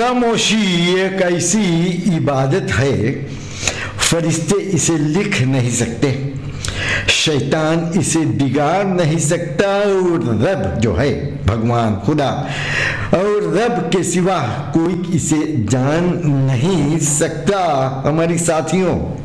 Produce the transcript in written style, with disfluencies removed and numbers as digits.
खामोशी एक ऐसी इबादत है, फरिश्ते इसे लिख नहीं सकते, शैतान इसे बिगाड़ नहीं सकता, और रब जो है भगवान खुदा, और रब के सिवा कोई इसे जान नहीं सकता। हमारी साथियों,